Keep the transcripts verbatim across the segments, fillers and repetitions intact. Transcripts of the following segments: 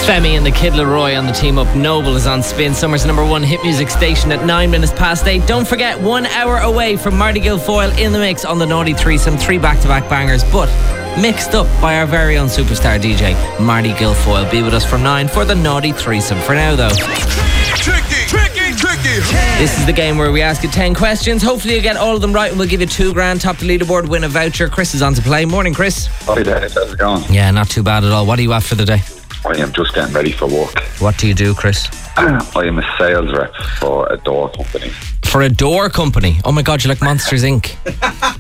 Femi and the Kid Leroy on the team up. Noble is on Spin, Summer's number one hit music station at nine minutes past eight. Don't forget, one hour away from Marty Guilfoyle in the mix on the Naughty Threesome. Three back-to-back bangers, but mixed up by our very own superstar D J, Marty Guilfoyle. Be with us from nine for the Naughty Threesome. For now, though, Tricky, tricky, tricky. this is the game where we ask you ten questions. Hopefully you get all of them right and we'll give you two grand. Top the leaderboard, win a voucher. Chris is on to play. Morning, Chris. Hi there, how's it going? Yeah, not too bad at all. What are you after the day? I am just getting ready for work. What do you do, Chris? I am a sales rep for a door company. For a door company? Oh my God, you're like Monsters Incorporated.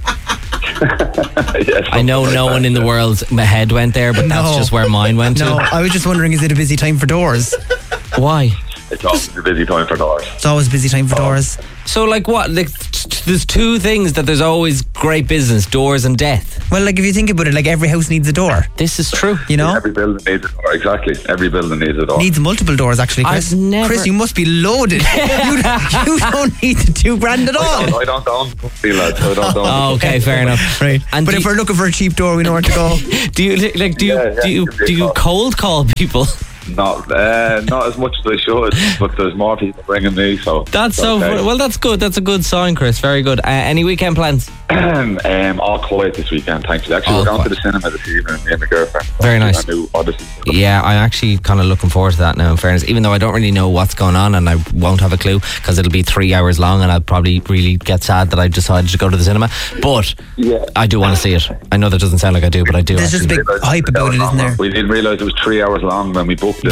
Yes, I know no one in the world's head went there, but that's No. just where mine went No, to. I was just wondering, is it a busy time for doors? Why? It's always a busy time for doors. It's always a busy time for doors. So, like, what? Like, t- t- there's two things that there's always great business: doors and death. Well, like, if you think about it, like, every house needs a door, This is true. you know? Every building needs a door, exactly. Every building needs a door. Needs multiple doors, actually, Chris. I've never- Chris, you must be loaded. you, you don't need the two grand at I all. don't, I don't own company, lads. I don't own Oh, okay, fair enough. Right. And but do if you- we're looking for a cheap door, we know where to go. Do you like? Do you Yeah, yeah, do you give me a do you call. cold call people? Not, uh, not as much as I should, but there's more people ringing me, so That's so okay. fu- well. That's good. That's a good sign, Chris. Very good. Uh, any weekend plans? um, all quiet this weekend, thanks. Actually, All we're going quiet. to the cinema this evening, me and my girlfriend. Very nice. A new Odyssey. Yeah, I'm actually kind of looking forward to that now, in fairness, even though I don't really know what's going on and I won't have a clue because it'll be three hours long and I'll probably really get sad that I decided to go to the cinema. But Yeah. I do want to see it. I know that doesn't sound like I do, but I do. There's just a actually. big hype about it, isn't there? We didn't realise it was three hours long when we booked it.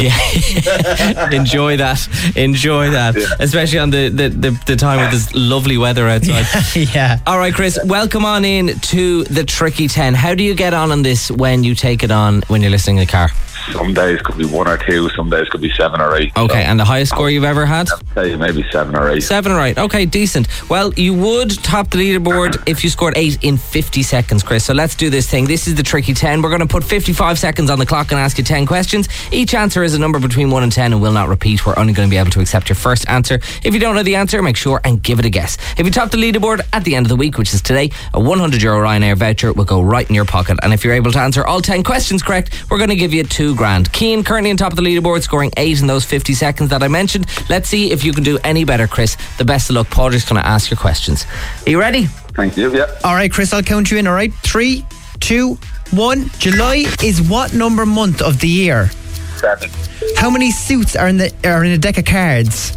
Yeah. Enjoy that. Enjoy that. Yeah. Especially on the, the, the, the time with this lovely weather outside. Yeah. All right, Chris, welcome on in to the Tricky ten. How do you get on on this when you take it on when you're listening in the car? Some days could be one or two, some days could be seven or eight. Okay, and the highest score you've ever had? I'd say maybe seven or eight. Seven, right. Okay, decent. Well, you would top the leaderboard if you scored eight in fifty seconds, Chris. So let's do this thing. This is the Tricky ten. We're going to put fifty-five seconds on the clock and ask you ten questions. Each answer is a number between one and ten and will not repeat. We're only going to be able to accept your first answer. If you don't know the answer, make sure and give it a guess. If you top the leaderboard at the end of the week, which is today, a one hundred euro Ryanair voucher will go right in your pocket. And if you're able to answer all ten questions correct, we're going to give you two grand. Keane, currently on top of the leaderboard, scoring eight in those fifty seconds that I mentioned. Let's see if you can do any better, Chris. The best of luck. Padraig's going to ask your questions. Are you ready? Thank you, yeah. All right, Chris, I'll count you in, all right? Three, two, one. July is what number month of the year? Seven. How many suits are in the are in a deck of cards?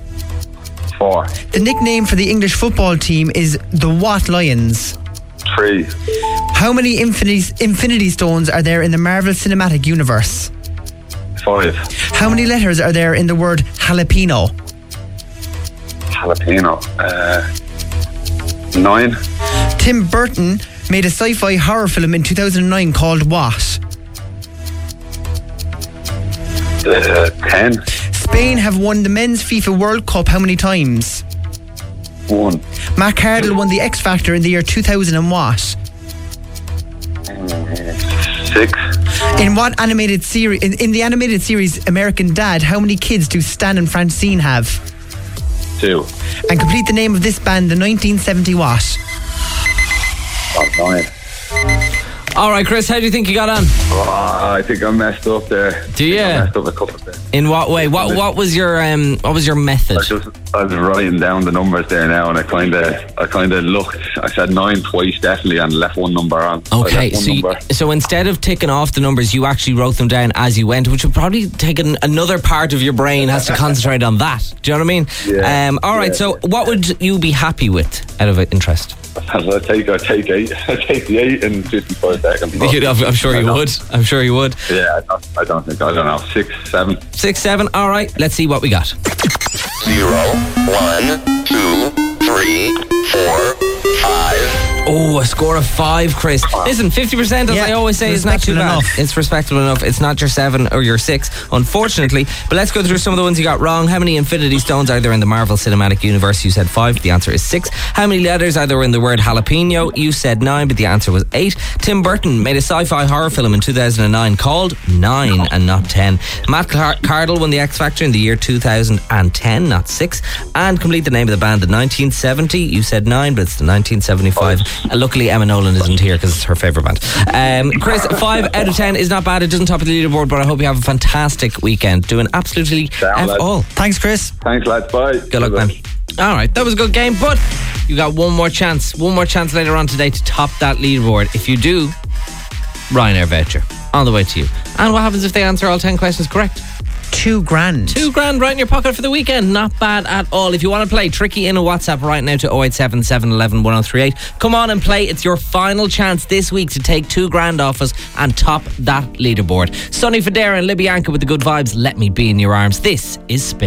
Four. The nickname for the English football team is the What Lions? Three. How many infinity, infinity stones are there in the Marvel Cinematic Universe? Five. How many letters are there in the word jalapeno? Jalapeno. Uh, nine. Tim Burton made a sci-fi horror film in two thousand nine called what? Uh, ten. Spain have won the men's FIFA World Cup how many times? One. Matt Cardle won the X Factor in the year two thousand and what? Six. In what animated series? In, in the animated series American Dad, how many kids do Stan and Francine have? Two. And complete the name of this band, the nineteen seventy what? Oh, nine. All right, Chris, how do you think you got on? Oh, I think I messed up there. Do I think you? I messed up a couple of things. In what way? What what was your um what was your method? I just I was writing down the numbers there now, and I kind of I kind of looked. I said nine twice definitely, and left one number on. I Okay, left one so you, number. so instead of ticking off the numbers, you actually wrote them down as you went, which would probably take an, another part of your brain has to concentrate on that. Do you know what I mean? Yeah, Um. All right. yeah. So, what would you be happy with out of interest? I take I take eight. I take the eight in fifty-five seconds. I'm, I'm sure I you don't- would. I'm sure you would. Yeah, I don't, I don't think I don't know. Six, seven. Six, seven. All right. Let's see what we got. Zero, one, two, three, four, five. Oh, a score of five, Chris. Listen, fifty percent, as Yeah, I always say, is not too respectable bad. enough. It's respectable enough. It's not your seven or your six, unfortunately. But let's go through some of the ones you got wrong. How many Infinity Stones are there in the Marvel Cinematic Universe? You said five. The answer is six. How many letters are there in the word jalapeno? You said nine, but the answer was eight. Tim Burton made a sci-fi horror film in two thousand nine called Nine and not ten. Matt Car- Cardle won the X Factor in the year two thousand ten, not six. And complete the name of the band, the nineteen seventy. You said nine, but it's the nineteen seventy-five Uh, luckily, Emma Nolan isn't here because it's her favourite band. Um, Chris, five out of ten is not bad. It doesn't top of the leaderboard, but I hope you have a fantastic weekend doing absolutely Down, F lads. all. Thanks, Chris. Thanks, lads. Bye. Good luck, man. All right, that was a good game, but you got one more chance. One more chance later on today to top that leaderboard. If you do, Ryanair voucher on the way to you. And what happens if they answer all ten questions correct? Two grand. Two grand right in your pocket for the weekend. Not bad at all. If you want to play, tricky in a WhatsApp right now to oh eight seven, seven one one, one oh three eight. Come on and play. It's your final chance this week to take two grand off us and top that leaderboard. Sonny Fodera and Libby Anka with the good vibes. Let me be in your arms. This is Spin.